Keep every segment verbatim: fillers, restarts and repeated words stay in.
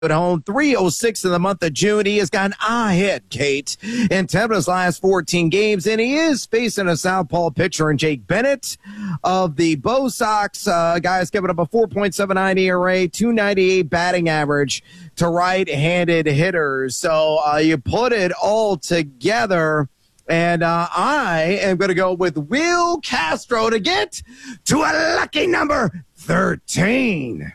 at home, three oh six in the month of June. He has gotten a hit, Kate, in ten of his last fourteen games, and he is facing a southpaw pitcher in Jake Bennett of the Bo Sox. Uh, guys giving up a four point seven nine E R A, two ninety-eight batting average to right-handed hitters. So uh, you put it all together, and uh, I am going to go with Will Castro to get to a lucky number thirteen.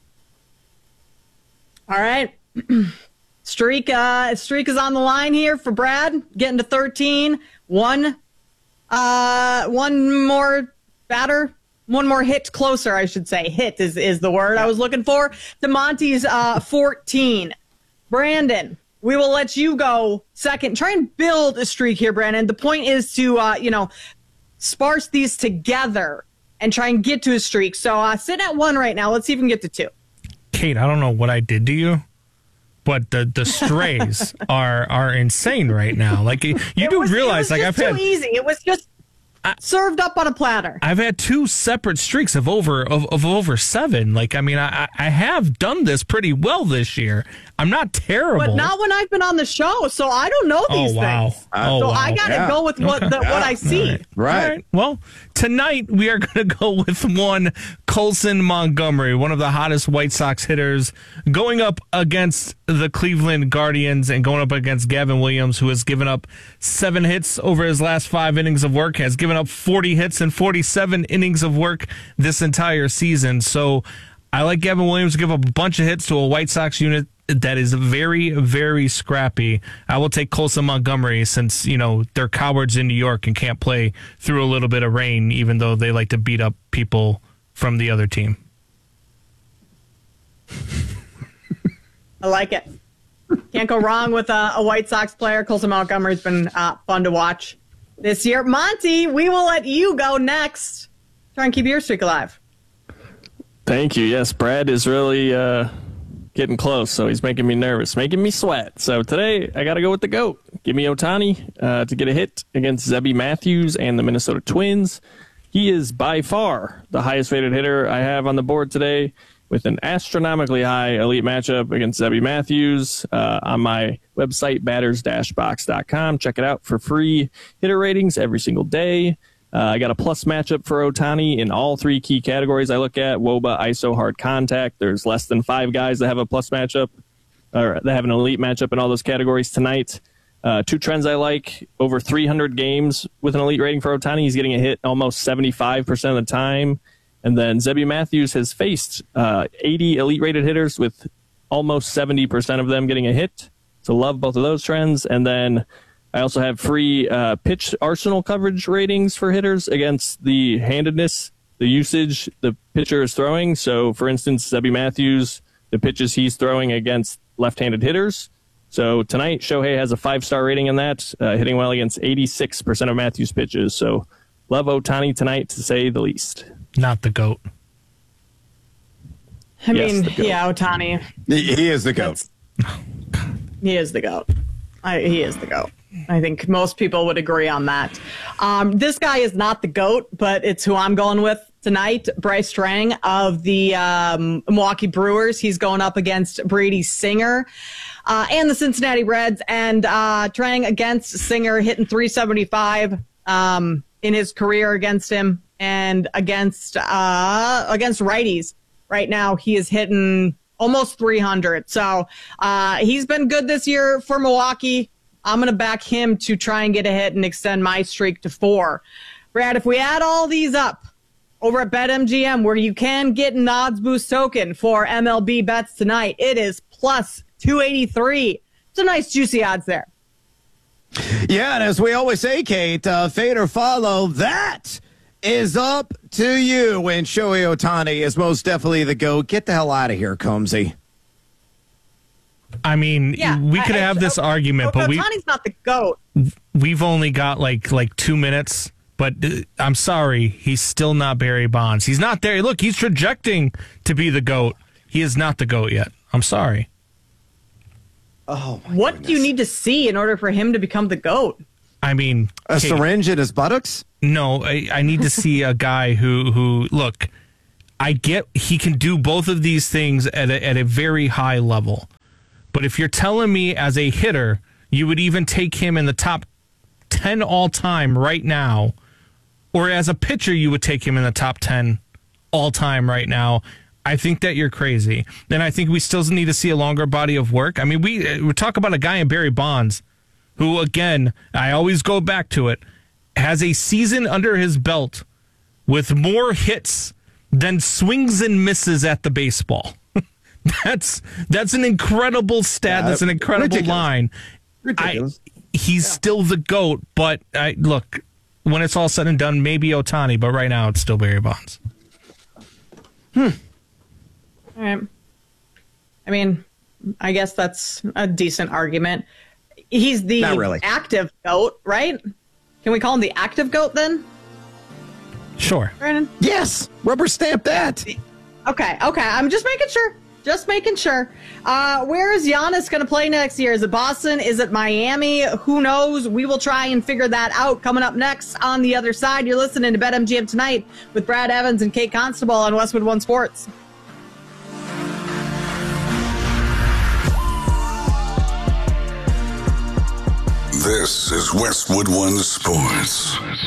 All right. Streak uh, streak is on the line here for Brad, getting to thirteen. One, uh, one more batter, one more hit closer, I should say. Hit is, is the word I was looking for. To Monty's uh, fourteen. Brandon, we will let you go second. Try and build a streak here, Brandon. The point is to, uh, you know, sparse these together and try and get to a streak. So uh, sitting at one right now. Let's see if we can get to two. Kate, I don't know what I did to you, but the, the strays are are insane right now. Like you it do was, realize, like I've too had easy. It was just I, served up on a platter. I've had two separate streaks of over of, of over seven. Like I mean, I I have done this pretty well this year. I'm not terrible, but not when I've been on the show. So I don't know these oh, wow. things. Oh, so wow. I got to yeah. go with what the, what I see. Right. Right. All right. Well, tonight we are going to go with one Colson Montgomery, one of the hottest White Sox hitters, going up against the Cleveland Guardians and going up against Gavin Williams, who has given up seven hits over his last five innings of work, has given up forty hits and forty-seven innings of work this entire season. So I like Gavin Williams to give up a bunch of hits to a White Sox unit that is very, very scrappy. I will take Colson Montgomery since, you know, they're cowards in New York and can't play through a little bit of rain, even though they like to beat up people from the other team. I like it. Can't go wrong with a, a White Sox player. Colson Montgomery's been uh, fun to watch this year. Monty, we will let you go next. Try and keep your streak alive. Thank you. Yes, Brad is really uh, getting close, so he's making me nervous, making me sweat. So today, I got to go with the GOAT. Give me Ohtani uh, to get a hit against Zebby Matthews and the Minnesota Twins. He is by far the highest-rated hitter I have on the board today, with an astronomically high elite matchup against Zebby Matthews uh, on my website, batters dash box dot com. Check it out for free hitter ratings every single day. Uh, I got a plus matchup for Ohtani in all three key categories I look at: W O B A, I S O, hard contact. There's less than five guys that have a plus matchup, or that have an elite matchup in all those categories tonight. Uh, two trends I like: over three hundred games with an elite rating for Ohtani. He's getting a hit almost seventy-five percent of the time. And then Zebby Matthews has faced uh, eighty elite-rated hitters, with almost seventy percent of them getting a hit. So love both of those trends. And then I also have free uh, pitch arsenal coverage ratings for hitters against the handedness, the usage the pitcher is throwing. So, for instance, Zebby Matthews, the pitches he's throwing against left-handed hitters. So tonight, Shohei has a five-star rating in that, uh, hitting well against eighty-six percent of Matthews' pitches. So love Ohtani tonight, to say the least. Not the GOAT. I Yes, mean, the GOAT. yeah, Ohtani. He, he is the GOAT. He is the GOAT. I, he is the GOAT. I think most people would agree on that. Um, this guy is not the GOAT, but it's who I'm going with tonight. Bryce Strang of the um, Milwaukee Brewers. He's going up against Brady Singer uh, and the Cincinnati Reds. And uh, Strang against Singer, hitting three seventy-five um, in his career against him, and against uh, against righties. Right now, he is hitting almost three hundred. So uh, he's been good this year for Milwaukee. I'm going to back him to try and get a hit and extend my streak to four. Brad, if we add all these up over at BetMGM, where you can get an odds boost token for M L B bets tonight, it is plus two eighty-three. It's a nice juicy odds there. Yeah, and as we always say, Kate, uh, fade or follow, that is up to you. And Shohei Ohtani is most definitely the GOAT. Get the hell out of here, Combsy. I mean, Yeah, we could I- have I- this argument, but we Ohtani's not the GOAT. we've only got like like two minutes. But uh, I'm sorry, he's still not Barry Bonds. He's not there. Look, he's trajecting to be the GOAT. He is not the GOAT yet. I'm sorry. Oh, my What goodness. do you need to see in order for him to become the GOAT? I mean, A Kate, syringe in his buttocks? no, I, I need to see a guy who who look. I get he can do both of these things at a, at a very high level. But if you're telling me as a hitter, you would even take him in the top ten all-time right now, or as a pitcher, you would take him in the top ten all-time right now, I think that you're crazy. And I think we still need to see a longer body of work. I mean, we, we talk about a guy in Barry Bonds who, again, I always go back to it, has a season under his belt with more hits than swings and misses at the baseball. that's that's an incredible stat. Yeah, that's an incredible ridiculous. line. Ridiculous. I, he's yeah. still the GOAT, but I, look, when it's all said and done, maybe Ohtani, but right now it's still Barry Bonds. Hmm. All right. I mean, I guess that's a decent argument. He's the Not really. active GOAT, right? Can we call him the active GOAT then? Sure. Brandon? Yes. Rubber stamp that. Okay. Okay. I'm just making sure. Just making sure. Uh, where is Giannis going to play next year? Is it Boston? Is it Miami? Who knows? We will try and figure that out. Coming up next on the other side, you're listening to BetMGM Tonight with Brad Evans and Kate Constable on Westwood One Sports. This is Westwood One Sports.